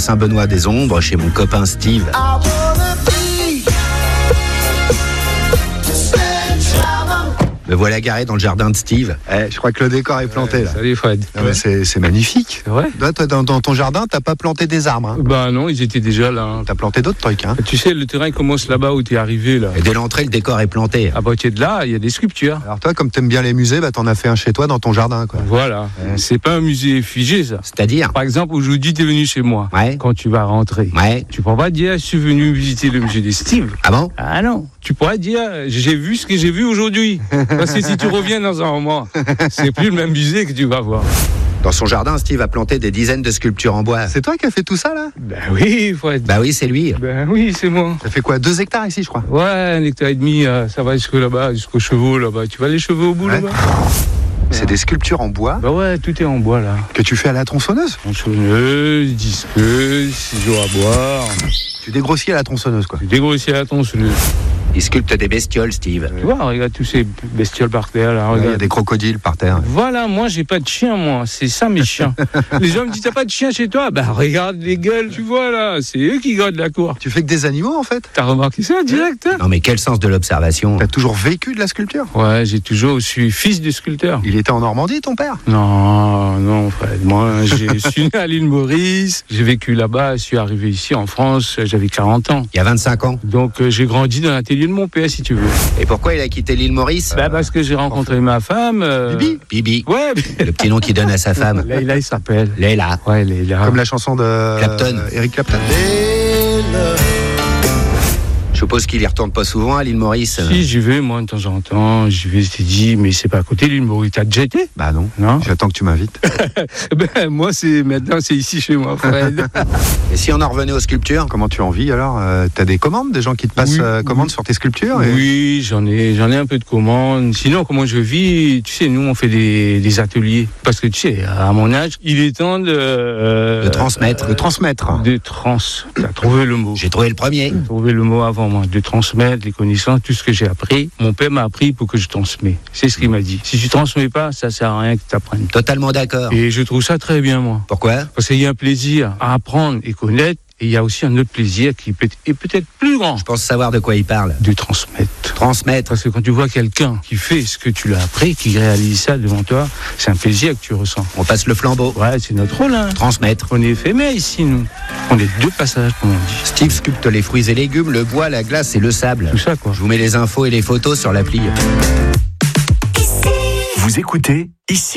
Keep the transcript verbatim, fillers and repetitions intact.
Saint-Benoît-des-Ombres, chez mon copain Steve. Me voilà garé dans le jardin de Steve. Eh, je crois que le décor est planté, Euh, là. Salut Fred. Non, mais c'est, c'est magnifique. C'est vrai ? Toi, toi, dans, dans ton jardin, t'as pas planté des arbres, hein. Bah non, ils étaient déjà là. hein. T'as planté d'autres trucs, hein. Tu sais, le terrain commence là-bas où tu es arrivé là. Et dès l'entrée, le décor est planté. À partir de là, il y a des sculptures. Alors toi, comme t'aimes bien les musées, bah t'en as fait un chez toi dans ton jardin, quoi. Voilà. C'est pas un musée figé ça. C'est-à-dire ? Par exemple, aujourd'hui, tu es venu chez moi. Ouais. Quand tu vas rentrer. Ouais. Tu pourras pas dire, je suis venu visiter le musée des Steve. Ah bon ? Ah non. Tu pourrais dire, j'ai vu ce que j'ai vu aujourd'hui. Parce que si tu reviens dans un moment, c'est plus le même musée que tu vas voir. Dans son jardin, Steve a planté des dizaines de sculptures en bois. C'est toi qui as fait tout ça, là? Ben oui, Fred. Bah oui, c'est lui. Ben oui, c'est moi. Ça fait quoi, deux hectares ici, je crois? Ouais, un hectare et demi, euh, ça va jusque là-bas, jusqu'aux chevaux là-bas. Tu vois les chevaux au bout Ouais. là-bas? C'est des sculptures en bois Bah ouais, tout est en bois là. que tu fais à la tronçonneuse. Tronçonneuse, disqueuse, ciseaux à boire. Tu dégrossis à la tronçonneuse, quoi. Tu dégrossis à la tronçonneuse. Il sculpte des bestioles, Steve. Tu vois, regarde tous ces bestioles par terre là. Ouais, Il y a Regarde. des crocodiles par terre. Voilà, moi j'ai pas de chien, moi. C'est ça mes chiens. Les gens me disent, t'as pas de chien chez toi? Bah regarde les gueules, tu vois là. C'est eux qui gardent la cour. Tu fais que des animaux, en fait? T'as remarqué ça direct, hein? Non mais quel sens de l'observation. T'as toujours vécu de la sculpture? Ouais, j'ai toujours, je suis fils de sculpteur. Il était en Normandie, ton père? Non, non, Fred. Moi, j'ai- je suis né à l'île Maurice. J'ai vécu là-bas. Je suis arrivé ici en France. J'avais quarante ans. Il y a vingt-cinq ans. Donc, euh, j'ai grandi dans l'atelier de mon père, si tu veux. Et pourquoi il a quitté l'île Maurice ? Bah, parce que j'ai rencontré ma femme. euh, Bibi Bibi. Ouais, Le petit nom qu'il donne à sa femme. Leïla, il s'appelle. Leïla. Ouais, Leïla. Comme la chanson de Clapton. euh, Eric Clapton. Je suppose qu'il y retourne pas souvent à l'île Maurice. Si, j'y vais, moi, de temps en temps. J'y vais, je t'ai dit, mais c'est pas à côté de l'île Maurice. T'as déjà été? Bah non, Non? j'attends que tu m'invites. Ben, moi, c'est, maintenant, c'est ici chez moi, Fred. Et si on en revenait aux sculptures ? Comment tu en vis alors? Euh, T'as des commandes, des gens qui te passent Oui, euh, commande oui. sur tes sculptures et- Oui, j'en ai, j'en ai un peu de commandes. Sinon, comment je vis, tu sais, nous, on fait des, des ateliers. Parce que, tu sais, à mon âge, il est temps de... euh, De transmettre. de transmettre. De trans. T'as trouvé le mot. J'ai trouvé le premier. J'ai trouvé le mot avant moi. De transmettre les connaissances, tout ce que j'ai appris. Mon père m'a appris pour que je transmets. C'est ce qu'il m'a dit. Si tu transmets pas, ça sert à rien que tu apprennes. Totalement d'accord. Et je trouve ça très bien, moi. Pourquoi ? Parce qu'il y a un plaisir à apprendre et connaître. Et il y a aussi un autre plaisir qui peut est peut-être plus grand. Je pense savoir de quoi il parle. De transmettre. Transmettre. Parce que quand tu vois quelqu'un qui fait ce que tu l'as appris, qui réalise ça devant toi, c'est un plaisir que tu ressens. On passe le flambeau. Ouais, c'est notre rôle, hein. Transmettre. On est éphémère ici, nous. On est deux passages, comme on dit. Steve sculpte les fruits et légumes, le bois, la glace et le sable. Tout ça, quoi. Je vous mets les infos et les photos sur l'appli. Vous écoutez ici.